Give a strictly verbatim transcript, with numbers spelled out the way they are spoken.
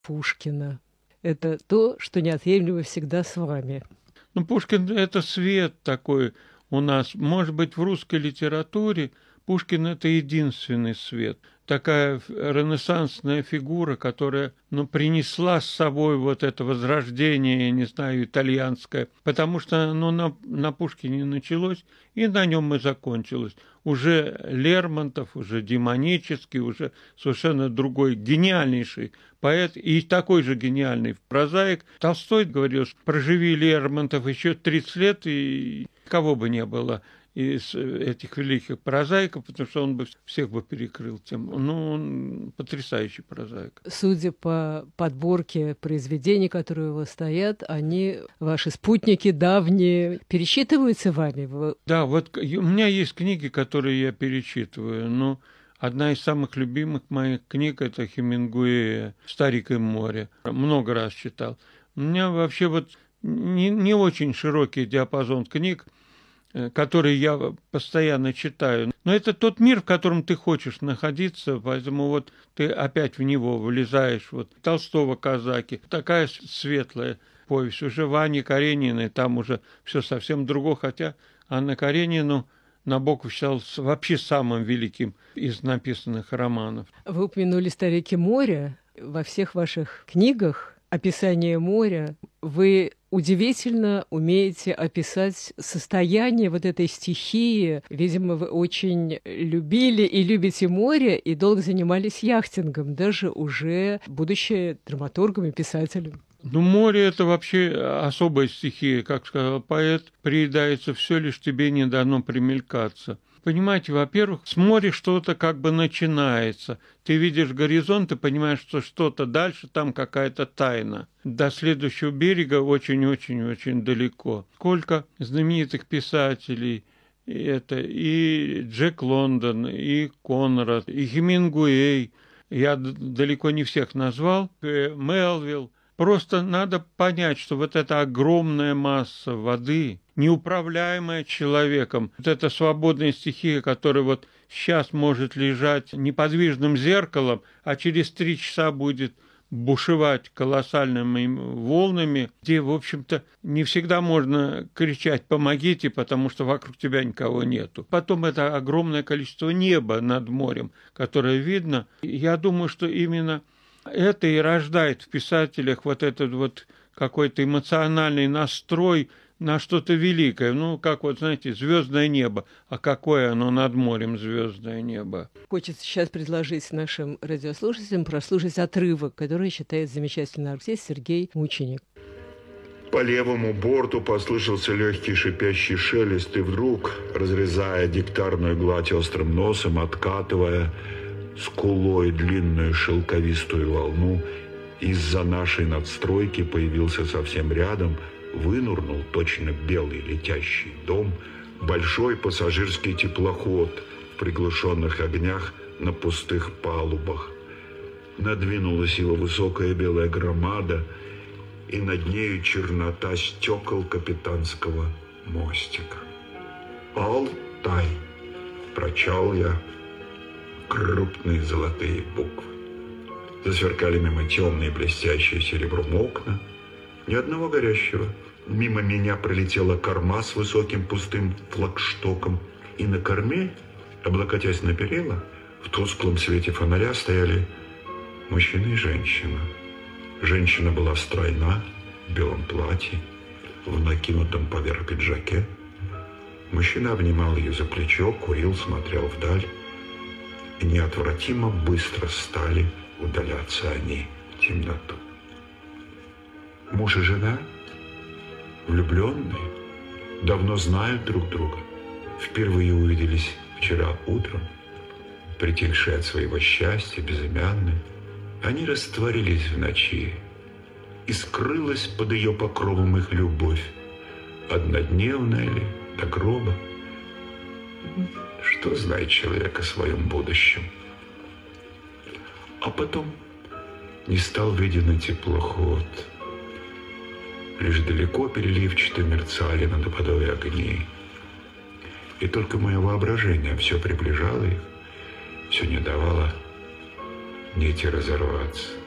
Пушкина. Это то, что неотъемлемо всегда с вами. Ну, Пушкин – это свет такой у нас. Может быть, в русской литературе Пушкин – это единственный свет. Такая ренессансная фигура, которая, ну, принесла с собой вот это возрождение, я не знаю, итальянское, потому что, ну, на, на Пушкине началось, и на нем и закончилось. Уже Лермонтов, уже демонический, уже совершенно другой, гениальнейший поэт и такой же гениальный прозаик. Толстой говорил, что проживи Лермонтов еще тридцать лет, и кого бы не было из этих великих прозаиков, потому что он бы всех бы перекрыл тем. Ну, он потрясающий прозаик. Судя по подборке произведений, которые у вас стоят, они, ваши спутники давние, перечитываются вами? Вы... Да, вот у меня есть книги, которые я перечитываю, но одна из самых любимых моих книг – это Хемингуэя «Старик и море». Много раз читал. У меня вообще вот не, не очень широкий диапазон книг, которые я постоянно читаю. Но это тот мир, в котором ты хочешь находиться, поэтому вот ты опять в него влезаешь. Вот Толстого «Казаки», такая светлая повесть. Уже Вани Карениной, там уже все совсем другое, хотя Анна Каренину Набоков считал вообще самым великим из написанных романов. Вы упомянули «Старик и море». Во всех ваших книгах описание моря вы удивительно умеете описать состояние вот этой стихии. Видимо, вы очень любили и любите море, и долго занимались яхтингом, даже уже будучи драматургом и писателем. Ну, море – это вообще особая стихия, как сказал поэт, приедается все, лишь тебе не дано примелькаться. Понимаете, во-первых, с моря что-то как бы начинается. Ты видишь горизонт и понимаешь, что что-то дальше, там какая-то тайна. До следующего берега очень-очень-очень далеко. Сколько знаменитых писателей, это и Джек Лондон, и Конрад, и Хемингуэй. Я далеко не всех назвал. Мелвилл. Просто надо понять, что вот эта огромная масса воды, неуправляемая человеком, вот эта свободная стихия, которая вот сейчас может лежать неподвижным зеркалом, а через три часа будет бушевать колоссальными волнами, где, в общем-то, не всегда можно кричать «помогите», потому что вокруг тебя никого нету. Потом это огромное количество неба над морем, которое видно. Я думаю, что именно это и рождает в писателях вот этот вот какой-то эмоциональный настрой на что-то великое. Ну, как вот, знаете, звездное небо. А какое оно над морем, звездное небо? Хочется сейчас предложить нашим радиослушателям прослушать отрывок, который считает замечательный артист Сергей Мученик. По левому борту послышался легкий шипящий шелест, и вдруг, разрезая диктарную гладь острым носом, откатывая скулой длинную шелковистую волну, из-за нашей надстройки появился совсем рядом, вынурнул точно белый летящий дом, большой пассажирский теплоход в приглушенных огнях на пустых палубах. Надвинулась его высокая белая громада, и над нею чернота стекол капитанского мостика. «Алтай!» – прочел я крупные золотые буквы. Засверкали мимо темные блестящие серебром окна. Ни одного горящего. Мимо меня пролетела корма с высоким пустым флагштоком. И на корме, облокотясь на перила, в тусклом свете фонаря стояли мужчина и женщина. Женщина была стройна, в белом платье, в накинутом поверх пиджаке. Мужчина обнимал ее за плечо, курил, смотрел вдаль. И неотвратимо быстро стали удаляться они в темноту. Муж и жена, влюбленные, давно знают друг друга. Впервые увиделись вчера утром, притихшие от своего счастья, безымянные. Они растворились в ночи, и скрылась под ее покровом их любовь. Однодневная ли, до гроба? Что знает человек о своем будущем? А потом не стал виден и теплоход. Лишь далеко переливчато мерцали над водой огни. И только мое воображение все приближало их, все не давало нити разорваться.